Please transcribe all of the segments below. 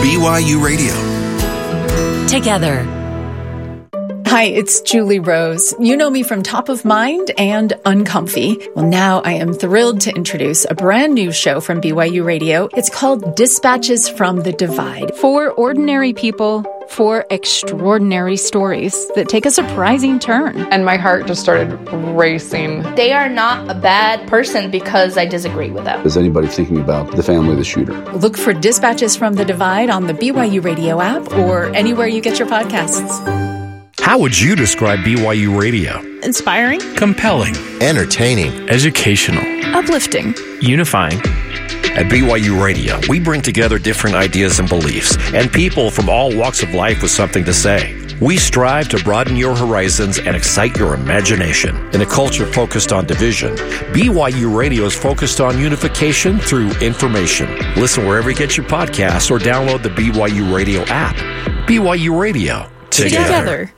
BYU Radio. Together. Hi, it's Julie Rose. You know me from Top of Mind and Uncomfy. Well, now I am thrilled to introduce a brand new show from BYU Radio. It's called Dispatches from the Divide. For ordinary people, for extraordinary stories that take a surprising turn. And my heart just started racing. They are not a bad person because I disagree with them. Is anybody thinking about the family of the shooter? Look for Dispatches from the Divide on the BYU Radio app or anywhere you get your podcasts. How would you describe BYU Radio? Inspiring. Compelling. Entertaining. Educational. Uplifting. Unifying. At BYU Radio, we bring together different ideas and beliefs and people from all walks of life with something to say. We strive to broaden your horizons and excite your imagination. In a culture focused on division, BYU Radio is focused on unification through information. Listen wherever you get your podcasts or download the BYU Radio app. BYU Radio. Together.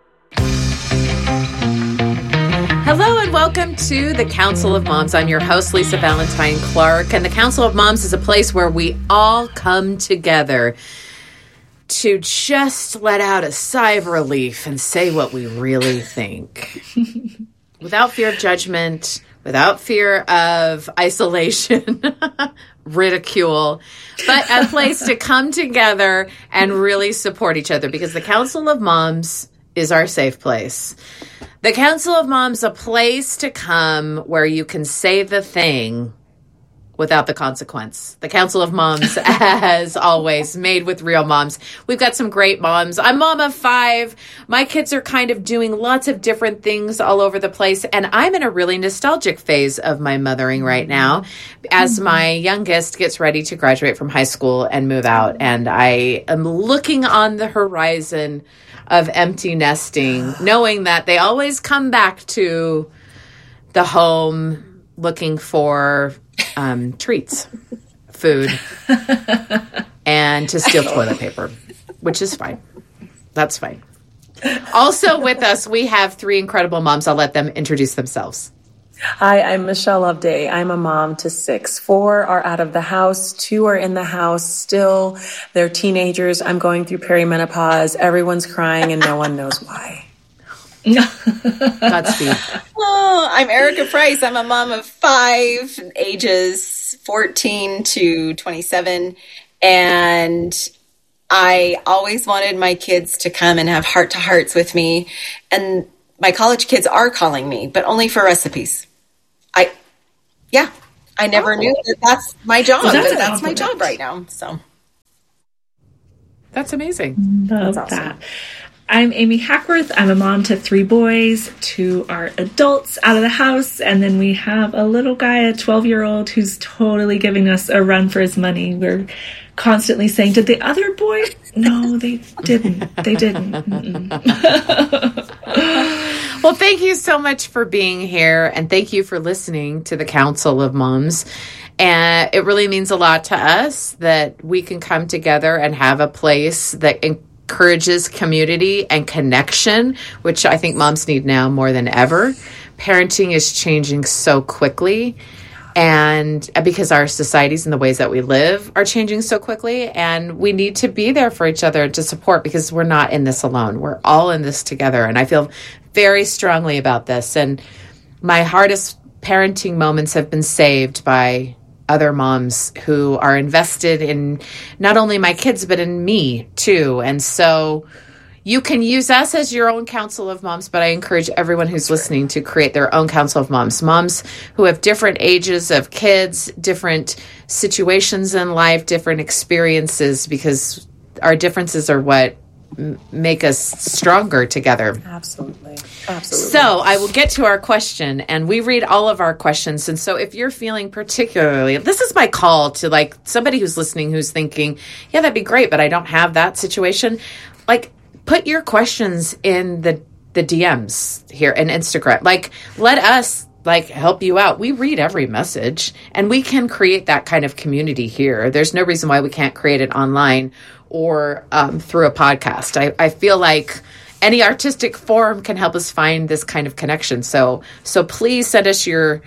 Hello and welcome to the Council of Moms. I'm your host, Lisa Valentine Clark, and the Council of Moms is a place where we all come together to just let out a sigh of relief and say what we really think. Without fear of judgment, without fear of isolation, ridicule, but a place to come together and really support each other, because the Council of Moms is our safe place. The Council of Moms, a place to come where you can say the thing without the consequence. The Council of Moms, as always, made with real moms. We've got some great moms. I'm mom of 5. My kids are kind of doing lots of different things all over the place, and I'm in a really nostalgic phase of my mothering right now as my youngest gets ready to graduate from high school and move out, and I am looking on the horizon of empty nesting, knowing that they always come back to the home looking for treats, food, and to steal toilet paper, which is fine. That's fine. Also with us, we have 3 incredible moms. I'll let them introduce themselves. Hi, I'm Michelle Loveday. I'm a mom to 6. 4 are out of the house. 2 are in the house still. They're teenagers. I'm going through perimenopause. Everyone's crying and no one knows why. Godspeed. Oh, I'm Erica Price. I'm a mom of 5, ages 14 to 27. And I always wanted my kids to come and have heart-to-hearts with me. And my college kids are calling me, but only for recipes. I never knew that that's my job, but that's my job right now. So that's amazing. Love that's awesome. That. I'm Amy Hackworth. I'm a mom to 3 boys. 2 are adults out of the house, and then we have a little guy, a 12-year-old, who's totally giving us a run for his money. We're constantly saying, did the other boy? No, they didn't. They didn't. Well, thank you so much for being here, and thank you for listening to the Council of Moms. And it really means a lot to us that we can come together and have a place that encourages community and connection, which I think moms need now more than ever. Parenting is changing so quickly, and because our societies and the ways that we live are changing so quickly, and we need to be there for each other to support, because we're not in this alone. We're all in this together, and I feel very strongly about this. And my hardest parenting moments have been saved by other moms who are invested in not only my kids, but in me too. And so you can use us as your own Council of Moms, but I encourage everyone who's listening to create their own Council of Moms. Moms who have different ages of kids, different situations in life, different experiences, because our differences are what make us stronger together. Absolutely. So I will get to our question, and we read all of our questions. And so if you're feeling particularly, this is my call to like somebody who's listening, who's thinking, yeah, that'd be great, but I don't have that situation. Like, put your questions in the DMs here in Instagram. Like, let us help you out. We read every message, and we can create that kind of community here. There's no reason why we can't create it online or through a podcast. I feel like any artistic form can help us find this kind of connection. So please send us your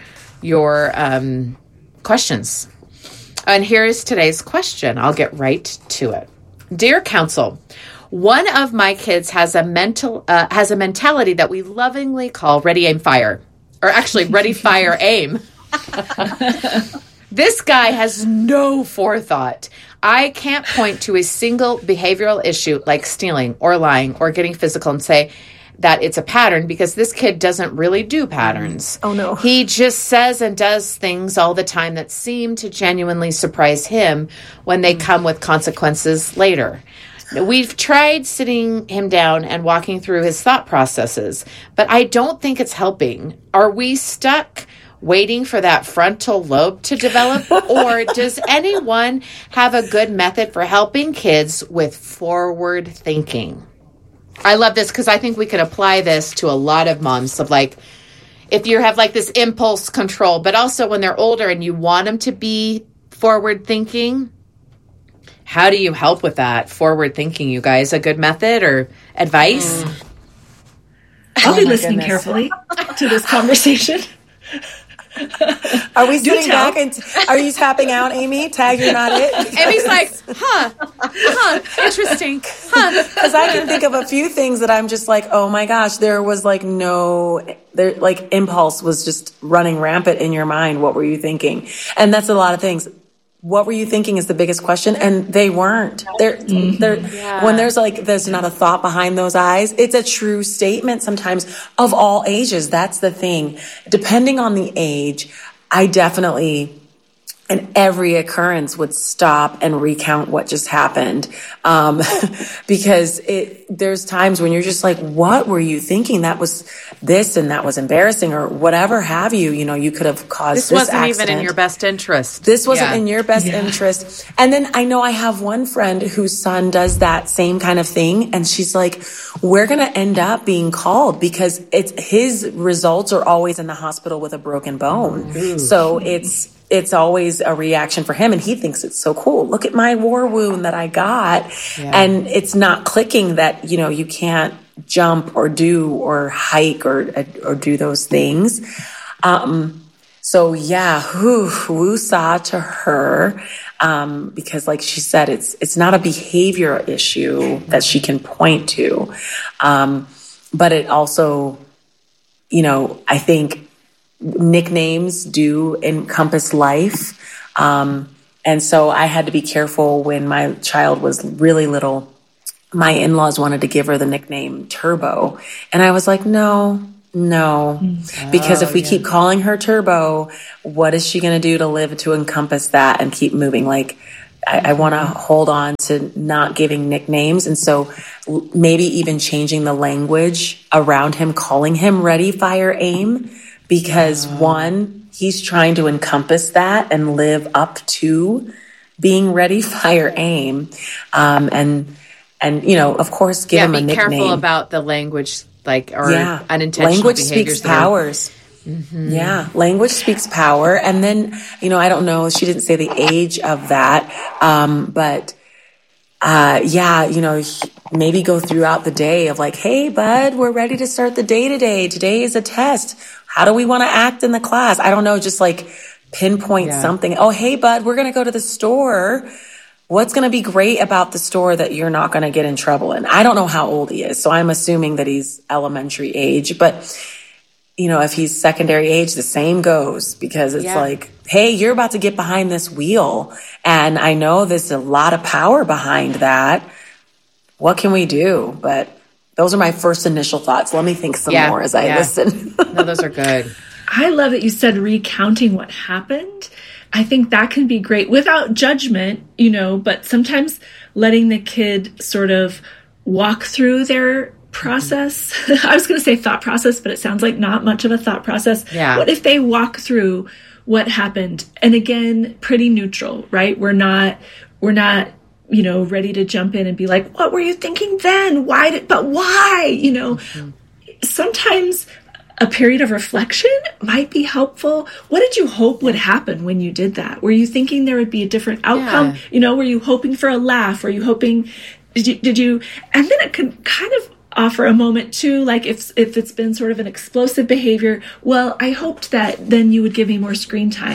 questions. And here is today's question. I'll get right to it. Dear Counsel, one of my kids has a mentality that we lovingly call ready, aim, fire. Or actually, ready, fire, aim. This guy has no forethought. I can't point to a single behavioral issue like stealing or lying or getting physical and say that it's a pattern, because this kid doesn't really do patterns. Oh, no. He just says and does things all the time that seem to genuinely surprise him when they come with consequences later. We've tried sitting him down and walking through his thought processes, but I don't think it's helping. Are we stuck waiting for that frontal lobe to develop? Or does anyone have a good method for helping kids with forward thinking? I love this because I think we could apply this to a lot of moms of like, if you have like this impulse control, but also when they're older and you want them to be forward thinking, how do you help with that forward thinking, you guys? A good method or advice? I'll be listening carefully to this conversation. Are we sitting back and are you tapping out, Amy? Tag, you're not it? Amy's like, interesting, Because I can think of a few things that I'm just like, oh my gosh, there was like impulse was just running rampant in your mind. What were you thinking? And that's a lot of things. What were you thinking is the biggest question, and they weren't. When there's not a thought behind those eyes, it's a true statement sometimes of all ages. That's the thing. Depending on the age, I definitely, in every occurrence, would stop and recount what just happened. Because there's times when you're just like, what were you thinking? That was this and that was embarrassing or whatever have you. You know, you could have caused this wasn't accident. even in your best interest. This wasn't in your best interest. And then I know I have one friend whose son does that same kind of thing. And she's like, we're going to end up being called because his results are always in the hospital with a broken bone. Ooh. So it's always a reaction for him. And he thinks it's so cool. Look at my war wound that I got. Yeah. And it's not clicking that, you know, you can't jump or do or hike or do those things. So yeah, woo-saw to her. Because like she said, it's not a behavior issue that she can point to. But it also, you know, I think nicknames do encompass life. And so I had to be careful when my child was really little. My in-laws wanted to give her the nickname Turbo. And I was like, no. Because if we keep calling her Turbo, what is she going to do to live to encompass that and keep moving? Like, I want to hold on to not giving nicknames. And so maybe even changing the language around him, calling him Ready, Fire, Aim. Because one, he's trying to encompass that and live up to being ready, fire, aim. And you know, of course, give him a nickname. Be careful about the language, unintentional language behaviors. Speaks powers. Mm-hmm. Yeah, language speaks power. And then, you know, I don't know, she didn't say the age of that. But you know, maybe go throughout the day of like, hey, bud, we're ready to start the day today. Today is a test. How do we want to act in the class? I don't know, just like pinpoint something. Oh, hey, bud, we're going to go to the store. What's going to be great about the store that you're not going to get in trouble in? I don't know how old he is, so I'm assuming that he's elementary age. But, you know, if he's secondary age, the same goes because it's like, hey, you're about to get behind this wheel. And I know there's a lot of power behind that. What can we do? But those are my first initial thoughts. Let me think some more as I listen. No, those are good. I love that you said recounting what happened. I think that can be great without judgment, you know, but sometimes letting the kid sort of walk through their process. I was going to say thought process, but it sounds like not much of a thought process. Yeah. What if they walk through what happened? And again, pretty neutral, right? We're not, you know, ready to jump in and be like, what were you thinking then? But why? You know, sometimes a period of reflection might be helpful. What did you hope would happen when you did that? Were you thinking there would be a different outcome? Yeah. You know, were you hoping for a laugh? Were you hoping, did you, and then it can kind of offer a moment too, like if it's been sort of an explosive behavior, well, I hoped that then you would give me more screen time,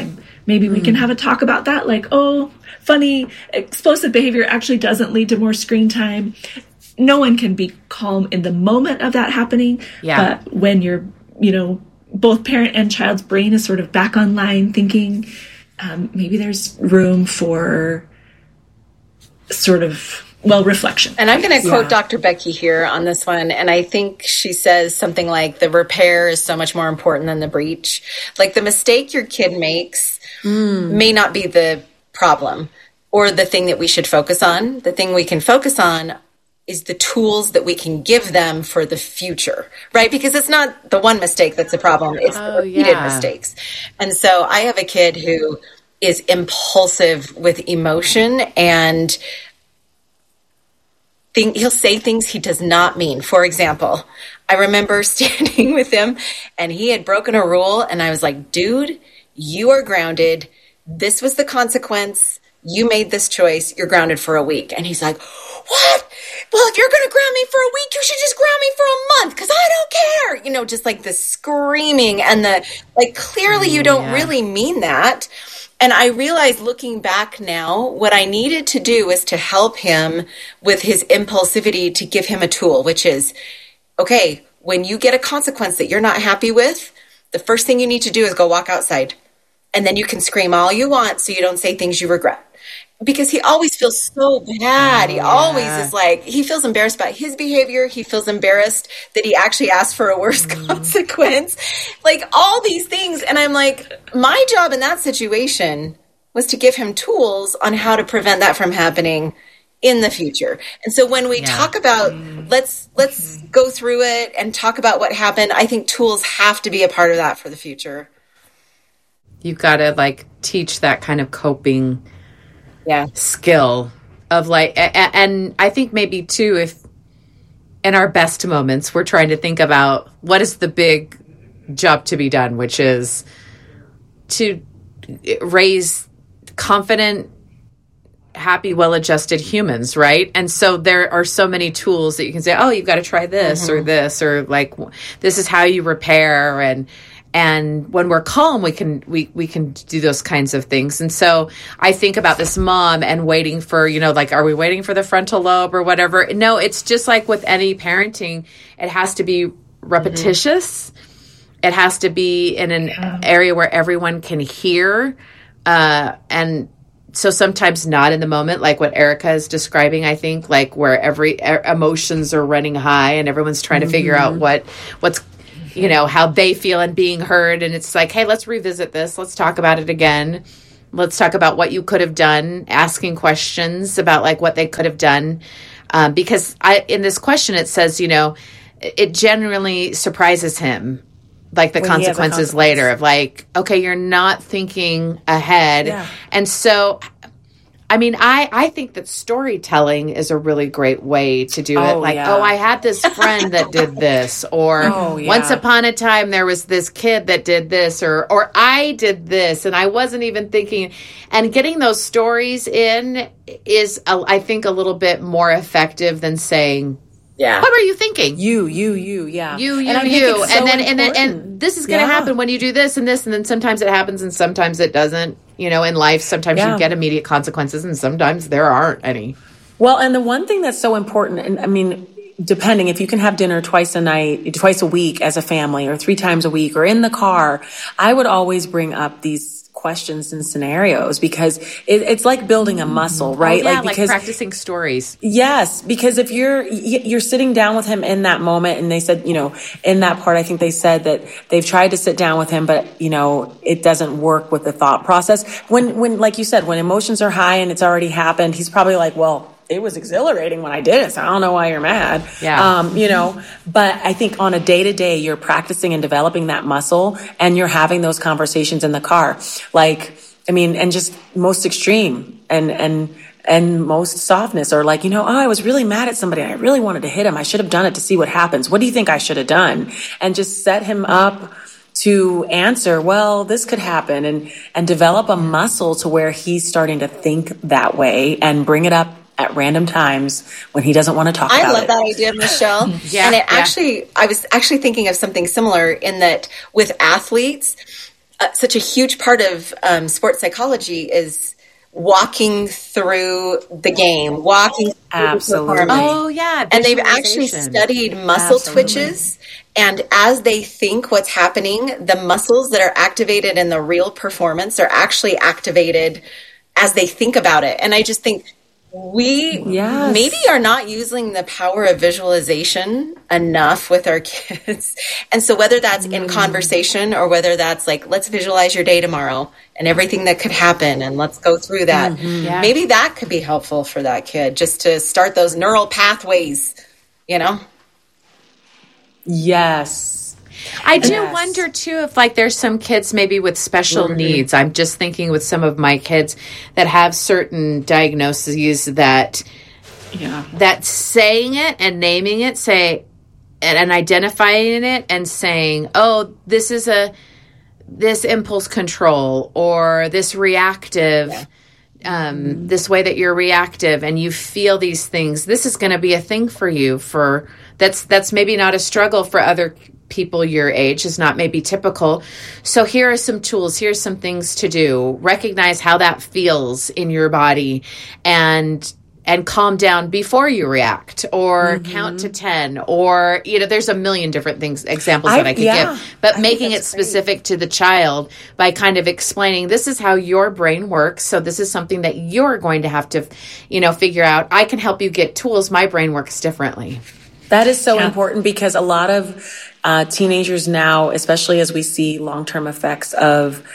maybe we can have a talk about that. Like, oh, funny, explosive behavior actually doesn't lead to more screen time. No one can be calm in the moment of that happening. Yeah. But when you're, both parent and child's brain is sort of back online thinking, maybe there's room for sort of, reflection. And I'm going to quote Dr. Becky here on this one. And I think she says something like the repair is so much more important than the breach. Like the mistake your kid makes may not be the problem or the thing that we should focus on. The thing we can focus on is the tools that we can give them for the future, right? Because it's not the one mistake that's the problem. It's the repeated mistakes. And so I have a kid who is impulsive with emotion, and he'll say things he does not mean. For example, I remember standing with him and he had broken a rule, and I was like, dude, you are grounded. This was the consequence. You made this choice. You're grounded for a week. And he's like, what? Well, if you're going to ground me for a week, you should just ground me for a month because I don't care. Just like the screaming and the, like, clearly you don't really mean that. And I realized looking back now, what I needed to do was to help him with his impulsivity, to give him a tool, which is, okay, when you get a consequence that you're not happy with, the first thing you need to do is go walk outside. And then you can scream all you want so you don't say things you regret. Because he always feels so bad. He always is like, he feels embarrassed about his behavior. He feels embarrassed that he actually asked for a worse consequence. Like all these things. And I'm like, my job in that situation was to give him tools on how to prevent that from happening in the future. And so when we talk about, let's go through it and talk about what happened, I think tools have to be a part of that for the future. You've got to teach that kind of coping skill of and I think maybe too, if in our best moments, we're trying to think about what is the big job to be done, which is to raise confident, happy, well-adjusted humans, right? And so there are so many tools that you can say, oh, you've got to try this or this, or this is how you repair. And when we're calm, we can do those kinds of things. And so I think about this mom and waiting for, are we waiting for the frontal lobe or whatever? No, it's just like with any parenting, it has to be repetitious. It has to be in an area where everyone can hear. And so sometimes not in the moment, like what Erica is describing, I think, where every emotions are running high and everyone's trying to figure out what's how they feel and being heard. And it's like, hey, let's revisit this. Let's talk about it again. Let's talk about what you could have done, asking questions about what they could have done. Because in this question, it says, it generally surprises him, the consequences later of okay, you're not thinking ahead. Yeah. And so, I think that storytelling is a really great way to do it. I had this friend that did this, or once upon a time there was this kid that did this, or I did this and I wasn't even thinking. And getting those stories in is, I think, a little bit more effective than saying, what were you thinking? You. And this is going to happen when you do this, and then sometimes it happens and sometimes it doesn't. In life, sometimes you get immediate consequences and sometimes there aren't any. Well, and the one thing that's so important, and depending if you can have dinner twice a week as a family, or 3 times a week, or in the car, I would always bring up these questions and scenarios, because it's like building a muscle, right? Because practicing stories. Yes, because if you're sitting down with him in that moment, and they said, in that part, I think they said that they've tried to sit down with him, but it doesn't work with the thought process. When like you said, when emotions are high and it's already happened, he's probably like, well, it was exhilarating when I did it, so I don't know why you're mad. Yeah. But I think on a day-to-day, you're practicing and developing that muscle, and you're having those conversations in the car. And just most extreme and most softness, or I was really mad at somebody. I really wanted to hit him. I should have done it to see what happens. What do you think I should have done? And just set him up to answer, well, this could happen, and develop a muscle to where he's starting to think that way and bring it up at random times when he doesn't want to talk about it. I love that idea, Michelle. And I was actually thinking of something similar in that with athletes, such a huge part of sports psychology is walking through the game, walking through the performance. Oh, yeah. And they've actually studied muscle twitches. And as they think what's happening, the muscles that are activated in the real performance are actually activated as they think about it. And I just think we maybe are not using the power of visualization enough with our kids. And so whether that's in conversation or whether that's like, let's visualize your day tomorrow and everything that could happen and let's go through that. Maybe that could be helpful for that kid just to start those neural pathways, you know? Yes. I do wonder too if like there's some kids maybe with special needs. I'm just thinking with some of my kids that have certain diagnoses that saying it and naming it and identifying it and saying, oh, this is this impulse control or this reactive this way that you're reactive and you feel these things. This is going to be a thing for you that's maybe not a struggle for other people your age, is not maybe typical. So here are some tools. Here's some things to do. Recognize how that feels in your body and calm down before you react or count to 10 or, there's a million different examples that I could give, but making it specific to the child by kind of explaining this is how your brain works. So this is something that you're going to have to, figure out. I can help you get tools. My brain works differently. That is so important because a lot of teenagers now, especially as we see long-term effects of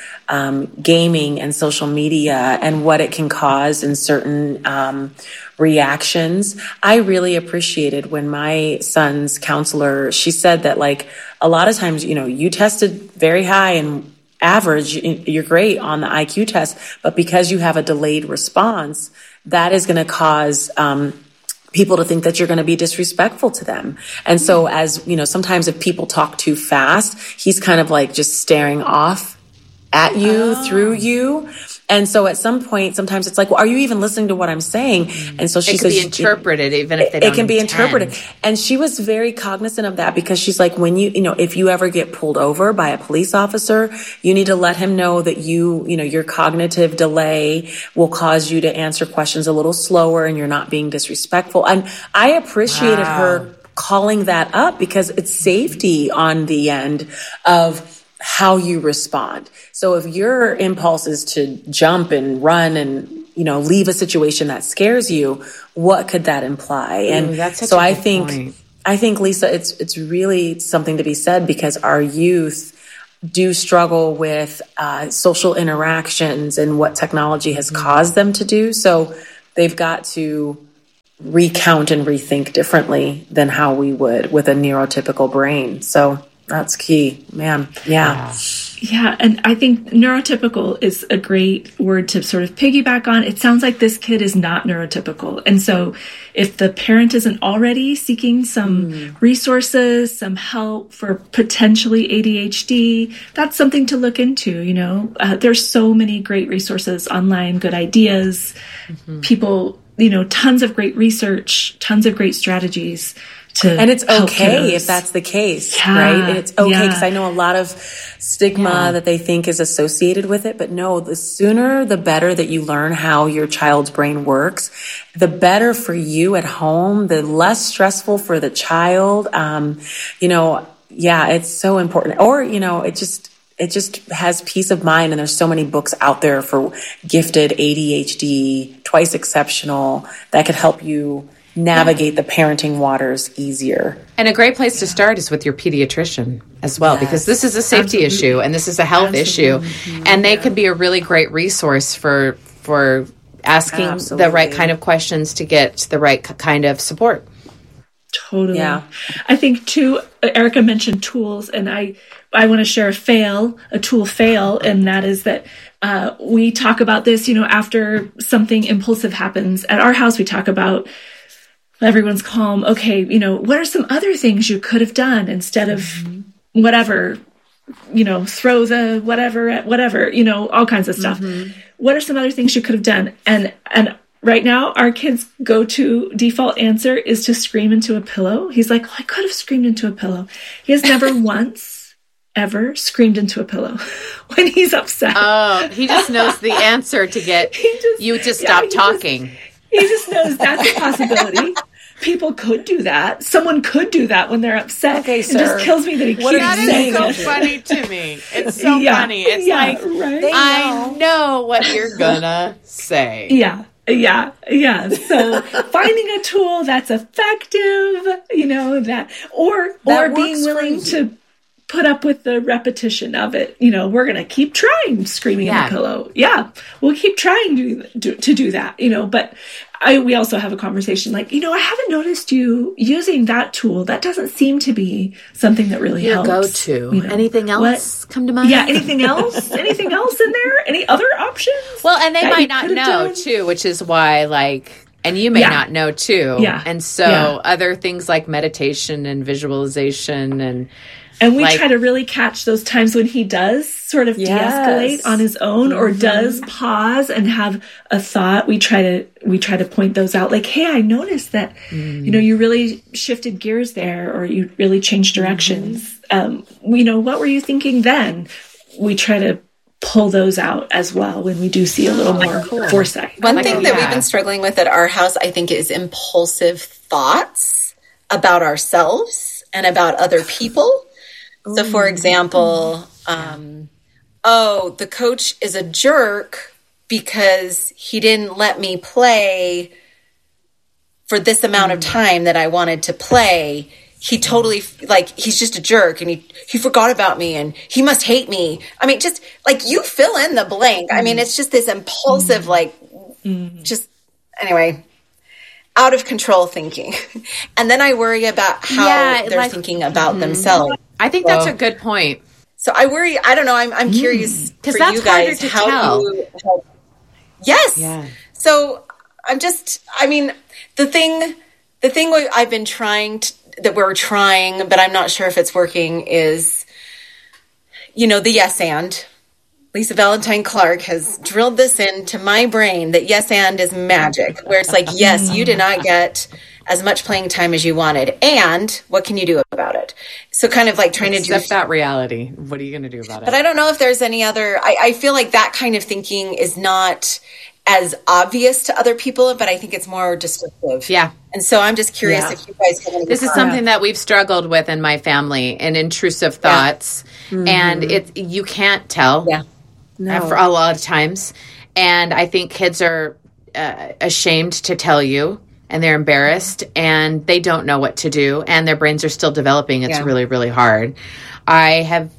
gaming and social media and what it can cause in certain reactions. I really appreciated when my son's counselor, she said that like a lot of times, you tested very high and average, you're great on the IQ test, but because you have a delayed response, that is going to cause people to think that you're going to be disrespectful to them. And so as, sometimes if people talk too fast, he's kind of like just staring off at you, through you. And so at some point, sometimes it's like, well, are you even listening to what I'm saying? And so she says, it can be interpreted even if they don't It can be interpreted. And she was very cognizant of that because she's like, when if you ever get pulled over by a police officer, you need to let him know that your cognitive delay will cause you to answer questions a little slower and you're not being disrespectful. And I appreciated her calling that up because it's safety on the end of how you respond. So if your impulse is to jump and run and, leave a situation that scares you, what could that imply? And that's such so a I good think, point. Lisa, it's really something to be said because our youth do struggle with social interactions and what technology has caused them to do. So they've got to recount and rethink differently than how we would with a neurotypical brain. So that's key, man. Yeah. Yeah. And I think neurotypical is a great word to sort of piggyback on. It sounds like this kid is not neurotypical. And so if the parent isn't already seeking some resources, some help for potentially ADHD, that's something to look into. There's so many great resources online, good ideas, people, tons of great research, tons of great strategies. And it's okay if that's the case, right? And it's okay because I know a lot of stigma that they think is associated with it. But no, the sooner, the better that you learn how your child's brain works, the better for you at home, the less stressful for the child. It's so important. Or, it just has peace of mind. And there's so many books out there for gifted ADHD, twice exceptional, that could help you navigate the parenting waters easier. And a great place to start is with your pediatrician as well, because this is a safety issue and this is a health issue. And they could be a really great resource for asking the right kind of questions to get the right kind of support. Totally. Yeah. I think too, Erica mentioned tools, and I want to share a tool fail, and that is that we talk about this, after something impulsive happens at our house, we talk about everyone's calm. Okay, what are some other things you could have done instead of whatever, throw the whatever at whatever, all kinds of stuff. What are some other things you could have done? And right now, our kid's go-to default answer is to scream into a pillow. He's like, I could have screamed into a pillow. He has never once ever screamed into a pillow when he's upset. Oh, he just knows the answer to get you to stop talking. He just knows that's a possibility. People could do that. Someone could do that when they're upset. Okay, sir. It just kills me that he keeps saying That is it. so funny to me. It's so funny. It's like, right? I know what you're gonna say. Yeah. So finding a tool that's effective, that, or being willing to put up with the repetition of it. We're going to keep trying screaming in the pillow. Yeah, we'll keep trying to do that, but we also have a conversation like, I haven't noticed you using that tool. That doesn't seem to be something that really helps. Your go-to. Anything else come to mind? Yeah, anything else? Anything else in there? Any other options? Well, and they might not know, too, which is why, and you may not know, too. Yeah. And so other things like meditation and visualization and we try to really catch those times when he does sort of de-escalate on his own or does pause and have a thought. We try to point those out. Like, hey, I noticed that, you really shifted gears there, or you really changed directions. What were you thinking then? We try to pull those out as well when we do see a little more foresight. One thing that we've been struggling with at our house, I think, is impulsive thoughts about ourselves and about other people. So, for example, the coach is a jerk because he didn't let me play for this amount of time that I wanted to play. He totally, he's just a jerk, and he forgot about me, and he must hate me. I mean, just, you fill in the blank. I mean, it's just this impulsive, anyway, out of control thinking. And then I worry about how they're thinking about themselves. I think that's a good point. So I worry. I don't know. I'm curious for you guys how you help. Yes. Yeah. So the thing I've been trying that we're trying, but I'm not sure if it's working, is the yes and. Lisa Valentine Clark has drilled this into my brain that yes and is magic, where it's like, yes, you did not get as much playing time as you wanted, and what can you do about it? So kind of trying to accept that reality. What are you going to do about it? But I don't know if there's any other, I feel like that kind of thinking is not as obvious to other people, but I think it's more destructive. Yeah. And so I'm just curious if you guys have any. This is something that we've struggled with in my family, and intrusive thoughts, and you can't tell. Yeah. No. For a lot of times. And I think kids are ashamed to tell you, and they're embarrassed, and they don't know what to do, and their brains are still developing. It's really, really hard. I have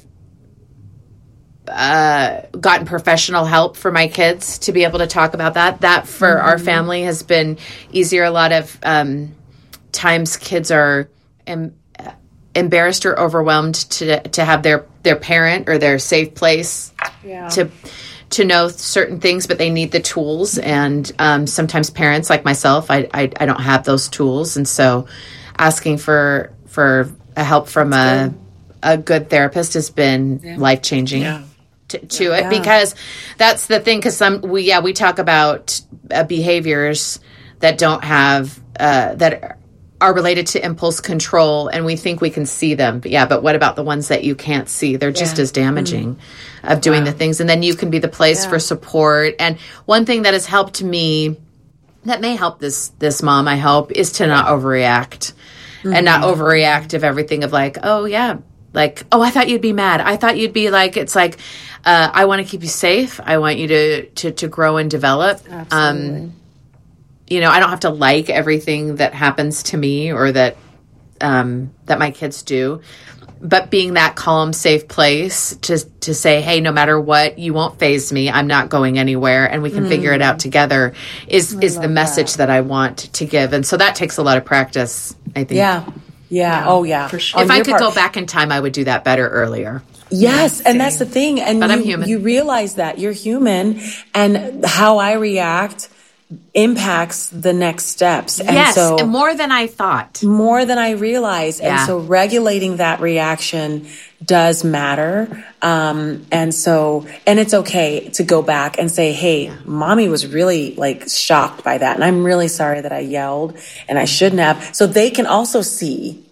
gotten professional help for my kids to be able to talk about that. That for our family has been easier. A lot of times kids are embarrassed or overwhelmed to have their parent or their safe place to know certain things, but they need the tools. And sometimes parents like myself, I don't have those tools, and so asking for a help from a good therapist has been life changing. Yeah. To it, because that's the thing. Because we talk about behaviors that don't have that are related to impulse control, and we think we can see them. But what about the ones that you can't see? They're just as damaging of doing the things. And then you can be the place for support. And one thing that has helped me, that may help this mom, I hope, is to not overreact and not overreact of everything of I thought you'd be mad. I thought you'd be I want to keep you safe. I want you to grow and develop. Absolutely. I don't have to like everything that happens to me or that my kids do, but being that calm, safe place to say, hey, no matter what, you won't faze me. I'm not going anywhere, and we can figure it out together is the message that I want to give. And so that takes a lot of practice, I think. Yeah. Oh, yeah. For sure. If I could go back in time, I would do that better earlier. Yes, and that's the thing. And but I'm human. You realize that you're human, and how I react impacts the next steps. And yes, and more than I thought. More than I realized. Yeah. And so regulating that reaction does matter. And it's okay to go back and say, hey, mommy was really shocked by that. And I'm really sorry that I yelled and I shouldn't have. So they can also see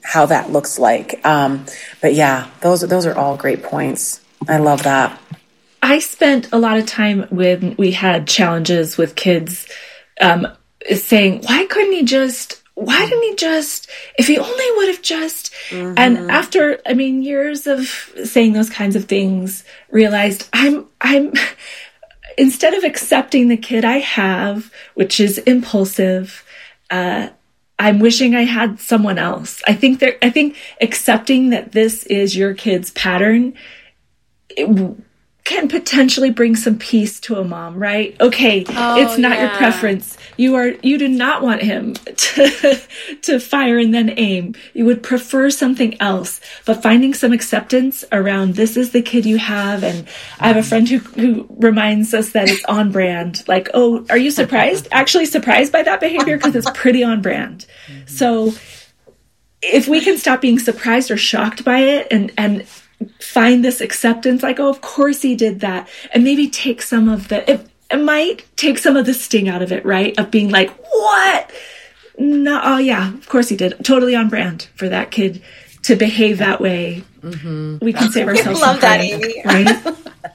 how that looks like. But yeah, those are all great points. I love that. I spent a lot of time when we had challenges with kids saying, why didn't he just, if he only would have just, and after, years of saying those kinds of things, realized I'm, instead of accepting the kid I have, which is impulsive, I'm wishing I had someone else. I think accepting that this is your kid's pattern, it can potentially bring some peace to a mom, right? Okay, it's not your preference. You do not want him to fire and then aim. You would prefer something else. But finding some acceptance around this is the kid you have. And I have a friend who reminds us that it's on brand. Like, oh, are you surprised? Actually surprised by that behavior because it's pretty on brand. So if we can stop being surprised or shocked by it and find this acceptance, like, oh, of course he did that, and maybe take some of it might take some of the sting out of it, right? Of being like, what? No, oh yeah, of course he did. Totally on brand for that kid to behave that way. We can save ourselves some pain, right?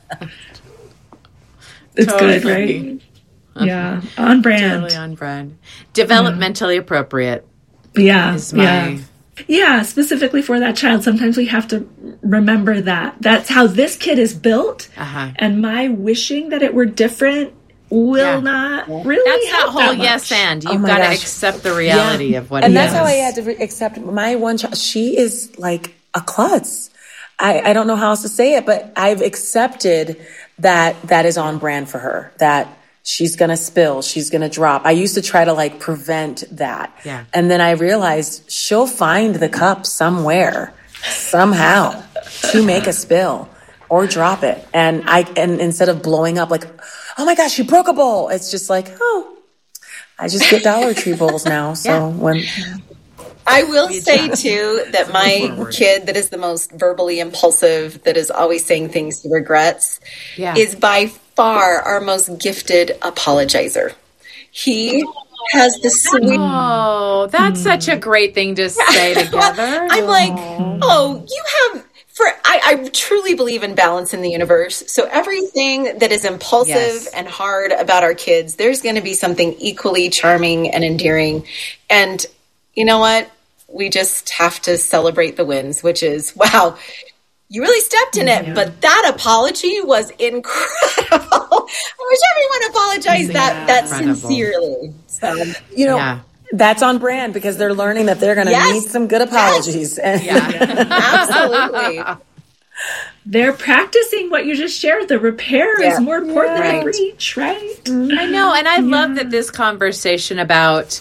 It's totally good, right? Yeah, on brand. Totally on brand. Developmentally appropriate. Yeah, Yeah, specifically for that child. Sometimes we have to remember that. That's how this kid is built. And my wishing that it were different will not really help that much. Yes, and you've got to accept the reality of what it is. And that's how I had to accept my one child. She is like a klutz. I don't know how else to say it, but I've accepted that is on brand for her, that she's going to spill, she's going to drop. I used to try to prevent that. Yeah. And then I realized she'll find the cup somewhere, somehow, to make a spill or drop it. And instead of blowing up like, oh my gosh, she broke a bowl. It's just like, oh, I just get Dollar Tree bowls now. So I will say too that my kid that is the most verbally impulsive, that is always saying things he regrets, is by far our most gifted apologizer. He has the sweet. Oh, that's such a great thing to say together. I'm like, oh, you have. I truly believe in balance in the universe. So everything that is impulsive and hard about our kids, there's going to be something equally charming and endearing. And you know what? We just have to celebrate the wins, which is, wow, you really stepped in it, but that apology was incredible. I wish everyone apologized that sincerely. So, that's on brand because they're learning that they're going to need some good apologies. Absolutely. They're practicing what you just shared. The repair is more important than the breach, right? I know. And I love that this conversation about,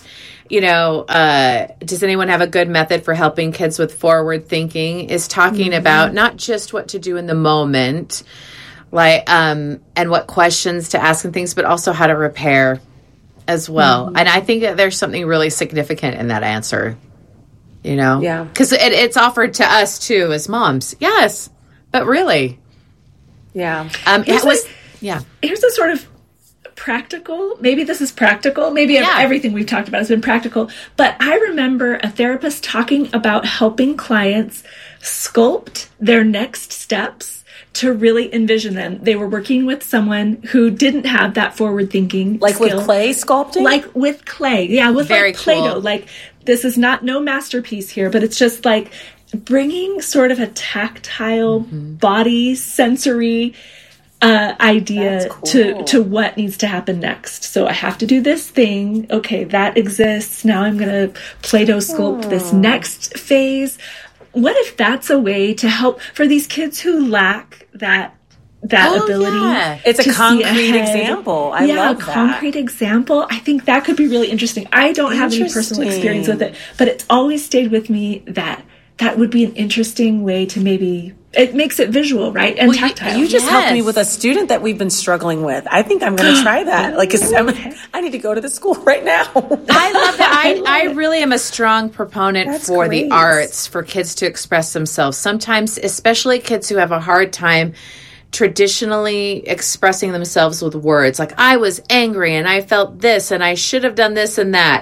does anyone have a good method for helping kids with forward thinking is talking about not just what to do in the moment, and what questions to ask and things, but also how to repair as well. And I think that there's something really significant in that answer, because it's offered to us too as moms. Yes, but really. Yeah. Here's a sort of practical, maybe this is practical, maybe everything we've talked about has been practical, but I remember a therapist talking about helping clients sculpt their next steps to really envision them. They were working with someone who didn't have that forward thinking skill. With clay sculpting? Like with clay. Yeah, with very Play-Doh. Cool. Like, this is no masterpiece here, but it's just like bringing sort of a tactile body sensory idea to what needs to happen next. So I have to do this thing. Okay, that exists. Now I'm going to Play-Doh sculpt this next phase. What if that's a way to help for these kids who lack that ability? Yeah. It's a concrete example. I love that. Concrete example. I think that could be really interesting. I don't have any personal experience with it, but it's always stayed with me that would be an interesting way to maybe. It makes it visual, right? And tactile. You just helped me with a student that we've been struggling with. I think I'm going to try that. I need to go to the school right now. I love that. I really am a strong proponent for the arts, for kids to express themselves. Sometimes, especially kids who have a hard time traditionally expressing themselves with words. Like, I was angry and I felt this and I should have done this and that.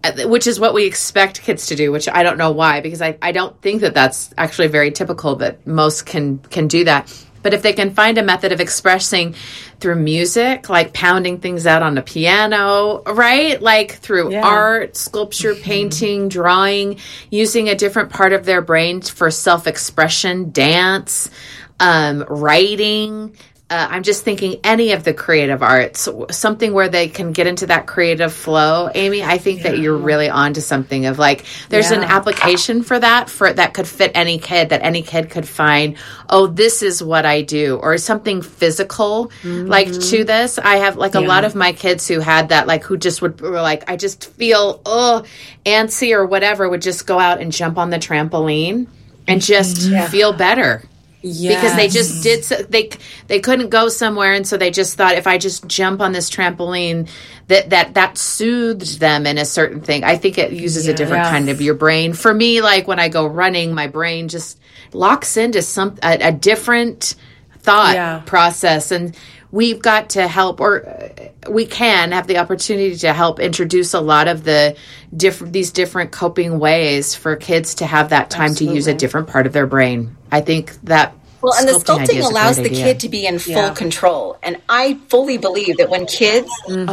which is what we expect kids to do, which I don't know why, because I don't think that that's actually very typical, that most can do that. But if they can find a method of expressing through music, like pounding things out on the piano, right? Like through art, sculpture, painting, drawing, using a different part of their brain for self-expression, dance, writing. I'm just thinking any of the creative arts, something where they can get into that creative flow. Amy, I think that you're really onto something of like, there's an application for that could fit any kid, that any kid could find, oh, this is what I do, or something physical like to this. I have like a lot of my kids who had that, like who just were like, I just feel antsy or whatever, would just go out and jump on the trampoline and just feel better. Yes. Because they just did, they couldn't go somewhere, and so they just thought, if I just jump on this trampoline, that soothed them in a certain thing. I think it uses a different kind of your brain. For me, like when I go running, my brain just locks into a different thought process, and we've got to help, or we can have the opportunity to help introduce a lot of these different coping ways for kids to have that time to use a different part of their brain. I think that and the sculpting allows the kid to be in full control. And I fully believe that when kids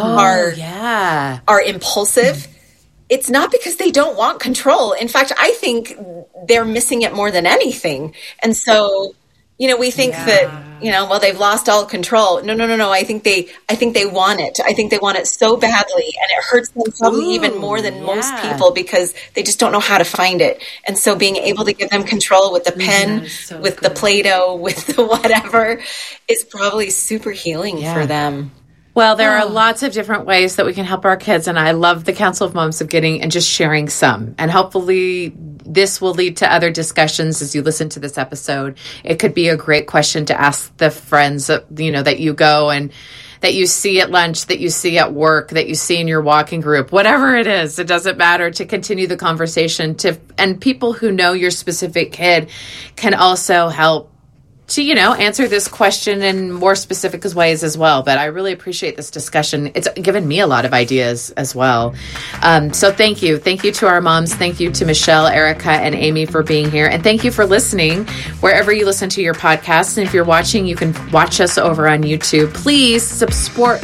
are impulsive, it's not because they don't want control. In fact, I think they're missing it more than anything. And so, we think that, well, they've lost all control. No. I think they want it. I think they want it so badly, and it hurts them probably even more than most people, because they just don't know how to find it. And so being able to give them control with the pen, with the Play-Doh, with the whatever, is probably super healing for them. Well, there are lots of different ways that we can help our kids, and I love the Council of Moms of getting and just sharing some. And hopefully this will lead to other discussions as you listen to this episode. It could be a great question to ask the friends, that you go and that you see at lunch, that you see at work, that you see in your walking group, whatever it is, it doesn't matter, to continue the conversation. And people who know your specific kid can also help to, answer this question in more specific ways as well. But I really appreciate this discussion. It's given me a lot of ideas as well. So thank you. Thank you to our moms. Thank you to Michelle, Erica, and Amy for being here. And thank you for listening wherever you listen to your podcasts. And if you're watching, you can watch us over on YouTube. Please support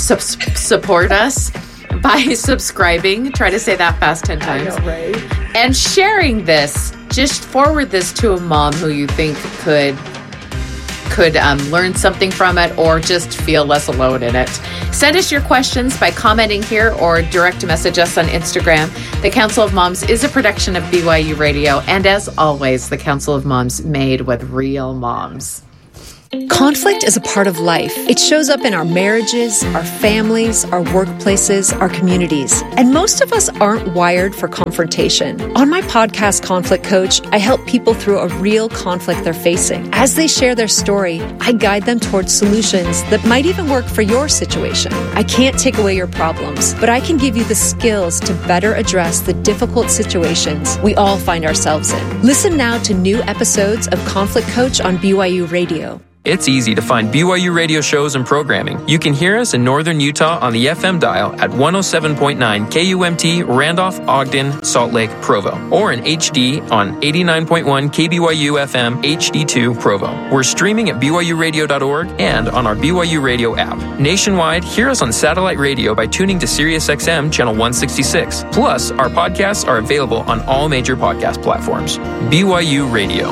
us by subscribing. Try to say that fast 10 times. I know, right? And sharing this. Just forward this to a mom who you think could learn something from it, or just feel less alone in it. Send us your questions by commenting here or direct message us on Instagram. The Council of Moms is a production of BYU Radio, and as always, the Council of Moms made with real moms. Conflict is a part of life. It shows up in our marriages, our families, our workplaces, our communities. And most of us aren't wired for confrontation. On my podcast, Conflict Coach, I help people through a real conflict they're facing. As they share their story, I guide them towards solutions that might even work for your situation. I can't take away your problems, but I can give you the skills to better address the difficult situations we all find ourselves in. Listen now to new episodes of Conflict Coach on BYU Radio. It's easy to find BYU radio shows and programming. You can hear us in northern Utah on the FM dial at 107.9 KUMT, Randolph, Ogden, Salt Lake, Provo, or in HD on 89.1 KBYU FM HD2 Provo. We're streaming at BYURadio.org and on our BYU Radio app. Nationwide, hear us on satellite radio by tuning to SiriusXM channel 166. Plus, our podcasts are available on all major podcast platforms. BYU Radio.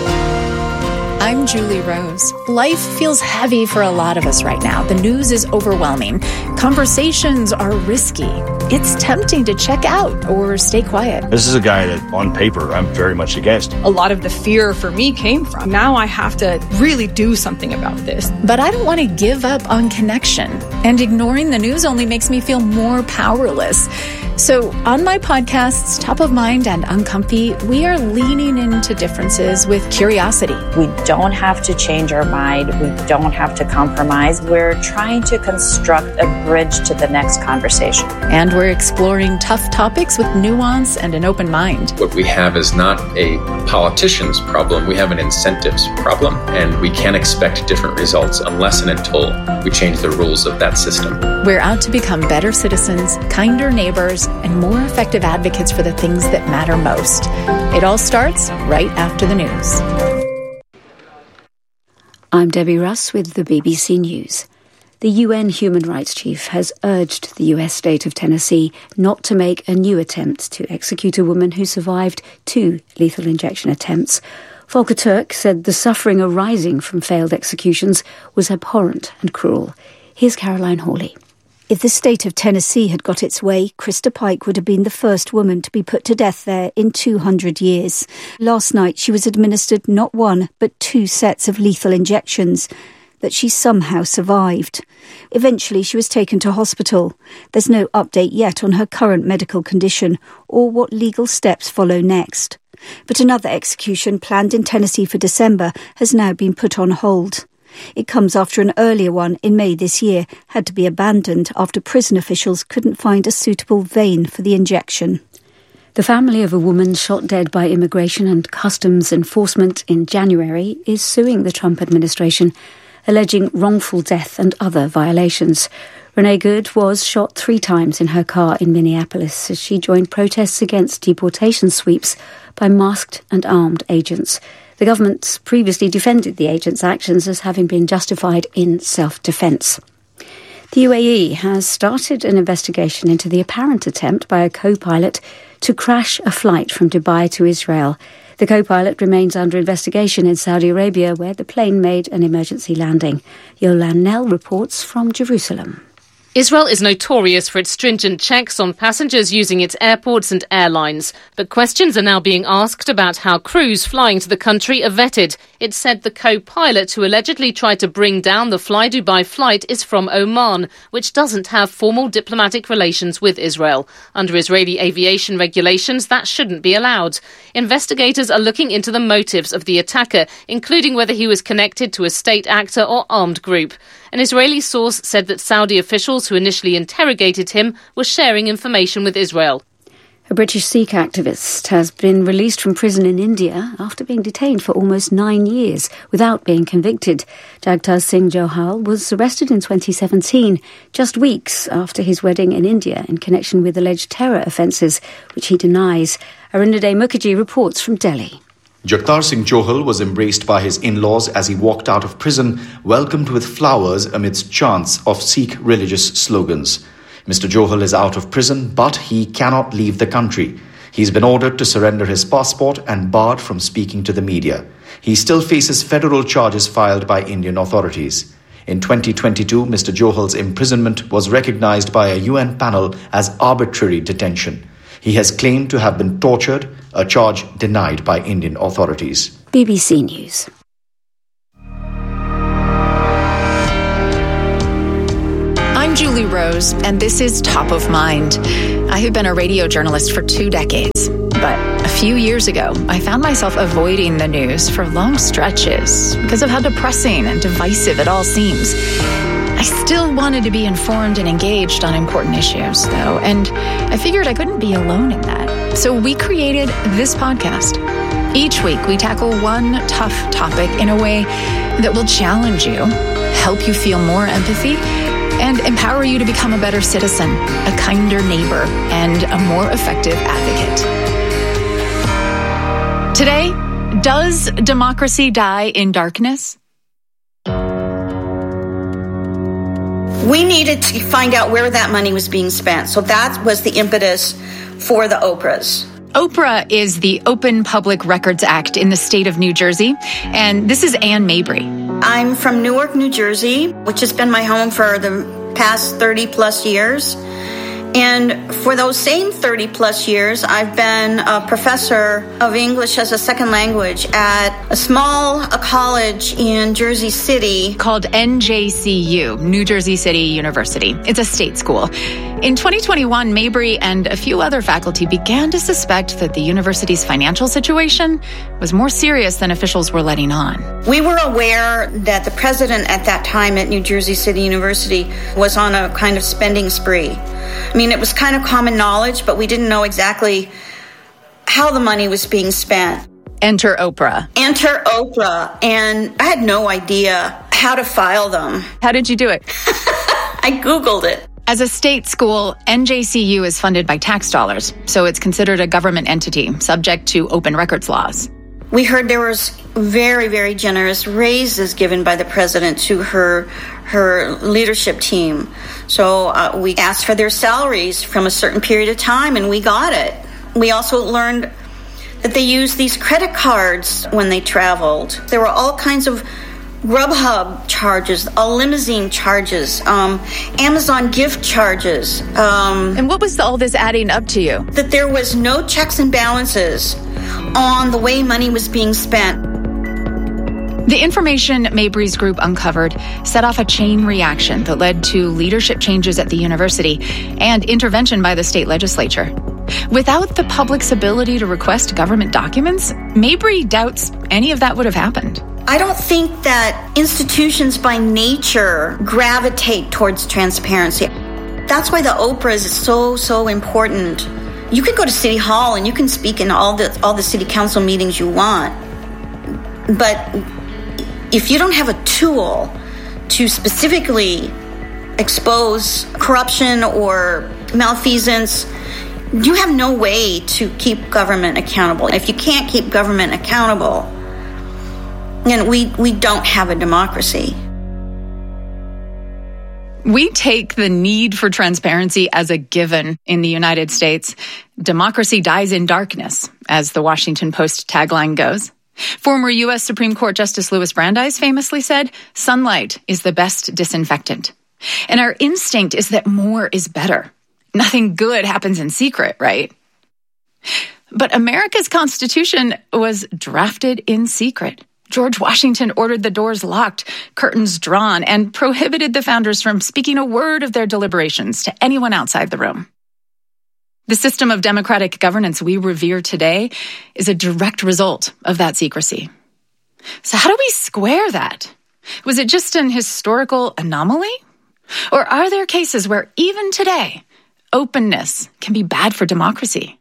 I'm Julie Rose. Life feels heavy for a lot of us right now. The news is overwhelming. Conversations are risky. It's tempting to check out or stay quiet. This is a guy that, on paper, I'm very much against. A lot of the fear for me came from, now I have to really do something about this. But I don't want to give up on connection. And ignoring the news only makes me feel more powerless. So on my podcasts, Top of Mind and Uncomfy, we are leaning into differences with curiosity. We don't have to change our mind. We don't have to compromise. We're trying to construct a bridge to the next conversation. And we're exploring tough topics with nuance and an open mind. What we have is not a politician's problem. We have an incentives problem. And we can't expect different results unless and until we change the rules of that system. We're out to become better citizens, kinder neighbors, and more effective advocates for the things that matter most. It all starts right after the news. I'm Debbie Russ with the BBC News. The UN Human Rights Chief has urged the US state of Tennessee not to make a new attempt to execute a woman who survived 2 lethal injection attempts. Volker Turk said the suffering arising from failed executions was abhorrent and cruel. Here's Caroline Hawley. If the state of Tennessee had got its way, Krista Pike would have been the first woman to be put to death there in 200 years. Last night, she was administered not 1, but 2 sets of lethal injections that she somehow survived. Eventually, she was taken to hospital. There's no update yet on her current medical condition or what legal steps follow next. But another execution planned in Tennessee for December has now been put on hold. It comes after an earlier one in May this year had to be abandoned after prison officials couldn't find a suitable vein for the injection. The family of a woman shot dead by Immigration and Customs Enforcement in January is suing the Trump administration, alleging wrongful death and other violations. Renee Good was shot 3 times in her car in Minneapolis as she joined protests against deportation sweeps by masked and armed agents. The government previously defended the agents' actions as having been justified in self-defence. The UAE has started an investigation into the apparent attempt by a co-pilot to crash a flight from Dubai to Israel. The co-pilot remains under investigation in Saudi Arabia, where the plane made an emergency landing. Yolan Nell reports from Jerusalem. Israel is notorious for its stringent checks on passengers using its airports and airlines, but questions are now being asked about how crews flying to the country are vetted. It said the co-pilot who allegedly tried to bring down the Fly Dubai flight is from Oman, which doesn't have formal diplomatic relations with Israel. Under Israeli aviation regulations, that shouldn't be allowed. Investigators are looking into the motives of the attacker, including whether he was connected to a state actor or armed group. An Israeli source said that Saudi officials who initially interrogated him were sharing information with Israel. A British Sikh activist has been released from prison in India after being detained for almost 9 years without being convicted. Jagtar Singh Johal was arrested in 2017, just weeks after his wedding in India in connection with alleged terror offences, which he denies. Arindaday Mukherjee reports from Delhi. Jagtar Singh Johal was embraced by his in-laws as he walked out of prison, welcomed with flowers amidst chants of Sikh religious slogans. Mr. Johal is out of prison, but he cannot leave the country. He's been ordered to surrender his passport and barred from speaking to the media. He still faces federal charges filed by Indian authorities. In 2022, Mr. Johal's imprisonment was recognized by a UN panel as arbitrary detention. He has claimed to have been tortured, a charge denied by Indian authorities. BBC News. I'm Julie Rose, and this is Top of Mind. I have been a radio journalist for 2 decades, but a few years ago, I found myself avoiding the news for long stretches because of how depressing and divisive it all seems. I still wanted to be informed and engaged on important issues, though, and I figured I couldn't be alone in that. So we created this podcast. Each week, we tackle one tough topic in a way that will challenge you, help you feel more empathy, and empower you to become a better citizen, a kinder neighbor, and a more effective advocate. Today, does democracy die in darkness? We needed to find out where that money was being spent. So that was the impetus for the OPRAs. OPRA is the Open Public Records Act in the state of New Jersey. And this is Ann Mabry. I'm from Newark, New Jersey, which has been my home for the past 30 plus years. And for those same 30 plus years, I've been a professor of English as a second language at a small college in Jersey City called NJCU, New Jersey City University. It's a state school. In 2021, Mabry and a few other faculty began to suspect that the university's financial situation was more serious than officials were letting on. We were aware that the president at that time at New Jersey City University was on a kind of spending spree. I mean, it was kind of common knowledge, but we didn't know exactly how the money was being spent. Enter Oprah. Enter Oprah. And I had no idea how to file them. How did you do it? I Googled it. As a state school, NJCU is funded by tax dollars, so it's considered a government entity subject to open records laws. We heard there was very, very generous raises given by the president to her leadership team. So we asked for their salaries from a certain period of time, and we got it. We also learned that they used these credit cards when they traveled. There were all kinds of Grubhub charges, limousine charges, Amazon gift charges. And what was all this adding up to you? That there was no checks and balances on the way money was being spent. The information Mabry's group uncovered set off a chain reaction that led to leadership changes at the university and intervention by the state legislature. Without the public's ability to request government documents, Mabry doubts any of that would have happened. I don't think that institutions by nature gravitate towards transparency. That's why the Oprah is so important. You can go to City Hall and you can speak in all the city council meetings you want. But if you don't have a tool to specifically expose corruption or malfeasance, you have no way to keep government accountable. If you can't keep government accountable, then we don't have a democracy. We take the need for transparency as a given in the United States. Democracy dies in darkness, as the Washington Post tagline goes. Former U.S. Supreme Court Justice Louis Brandeis famously said, "Sunlight is the best disinfectant." And our instinct is that more is better. Nothing good happens in secret, right? But America's Constitution was drafted in secret. George Washington ordered the doors locked, curtains drawn, and prohibited the founders from speaking a word of their deliberations to anyone outside the room. The system of democratic governance we revere today is a direct result of that secrecy. So how do we square that? Was it just an historical anomaly? Or are there cases where even today, openness can be bad for democracy?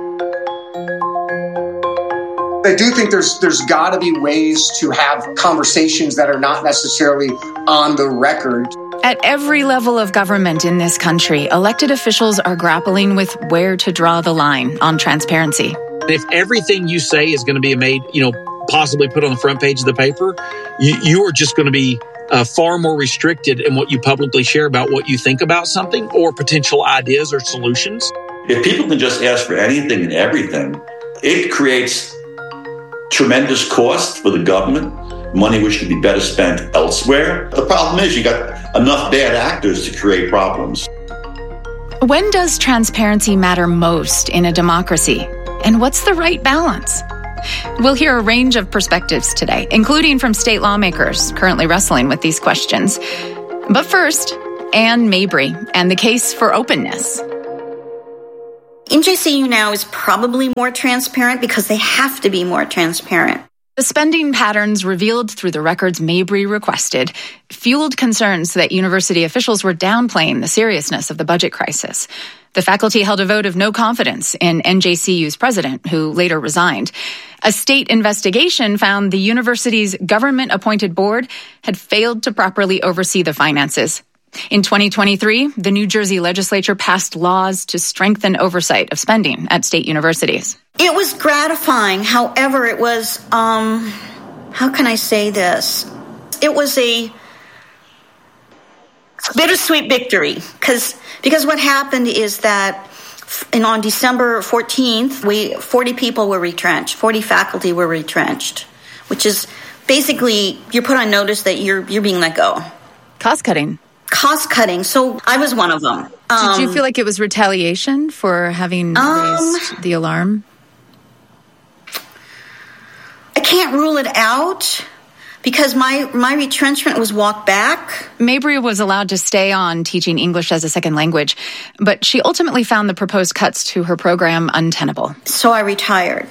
I do think there's got to be ways to have conversations that are not necessarily on the record. At every level of government in this country, elected officials are grappling with where to draw the line on transparency. If everything you say is going to be made, possibly put on the front page of the paper, you are just going to be far more restricted in what you publicly share about what you think about something or potential ideas or solutions. If people can just ask for anything and everything, it creates tremendous cost for the government, money which could be better spent elsewhere. The problem is you got enough bad actors to create problems. When does transparency matter most in a democracy? And what's the right balance? We'll hear a range of perspectives today, including from state lawmakers currently wrestling with these questions. But first, Anne Mabry and the case for openness. NJCU now is probably more transparent because they have to be more transparent. The spending patterns revealed through the records Mabry requested fueled concerns that university officials were downplaying the seriousness of the budget crisis. The faculty held a vote of no confidence in NJCU's president, who later resigned. A state investigation found the university's government-appointed board had failed to properly oversee the finances. In 2023, the New Jersey legislature passed laws to strengthen oversight of spending at state universities. It was gratifying. However, it was, how can I say this? It was a bittersweet victory because what happened is that on December 14th, 40 people were retrenched, 40 faculty were retrenched, which is basically you're put on notice that you're being let go. Cost cutting. So I was one of them. Did you feel like it was retaliation for having raised the alarm? I can't rule it out because my retrenchment was walked back. Mabry was allowed to stay on teaching English as a second language, but she ultimately found the proposed cuts to her program untenable. So I retired.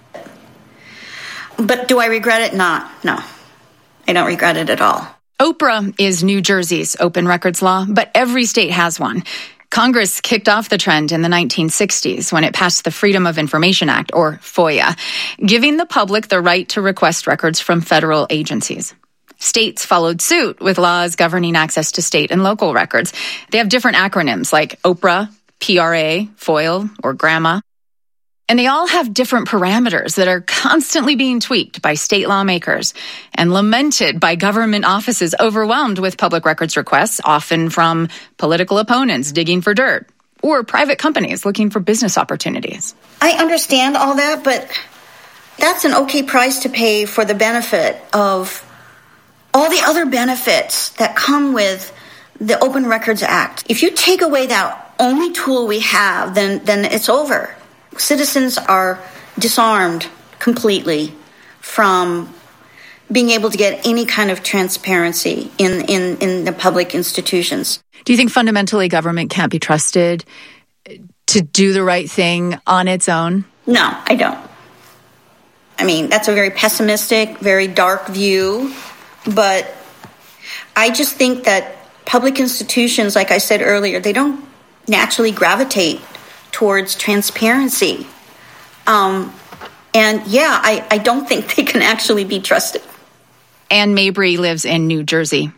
But do I regret it? No, I don't regret it at all. OPRA is New Jersey's open records law, but every state has one. Congress kicked off the trend in the 1960s when it passed the Freedom of Information Act, or FOIA, giving the public the right to request records from federal agencies. States followed suit with laws governing access to state and local records. They have different acronyms like OPRA, PRA, FOIL, or GRAMA. And they all have different parameters that are constantly being tweaked by state lawmakers and lamented by government offices overwhelmed with public records requests, often from political opponents digging for dirt or private companies looking for business opportunities. I understand all that, but that's an okay price to pay for the benefit of all the other benefits that come with the Open Records Act. If you take away that only tool we have, then it's over. Citizens are disarmed completely from being able to get any kind of transparency in the public institutions. Do you think fundamentally government can't be trusted to do the right thing on its own? No, I don't. I mean, that's a very pessimistic, very dark view, but I just think that public institutions, like I said earlier, they don't naturally gravitate towards transparency. I don't think they can actually be trusted. Ann Mabry lives in New Jersey.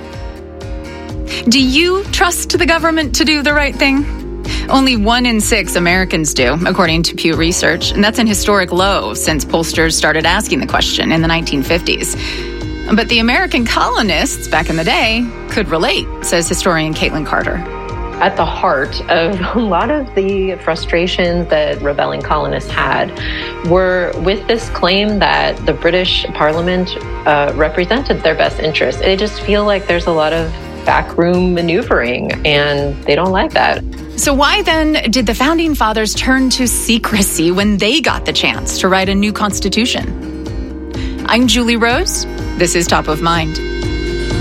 Do you trust the government to do the right thing? Only 1 in 6 Americans do, according to Pew Research, and that's an historic low since pollsters started asking the question in the 1950s. But the American colonists back in the day could relate, says historian Caitlin Carter. At the heart of a lot of the frustrations that rebelling colonists had were with this claim that the British Parliament represented their best interests. They just feel like there's a lot of backroom maneuvering, and they don't like that. So why then did the Founding Fathers turn to secrecy when they got the chance to write a new constitution? I'm Julie Rose. This is Top of Mind.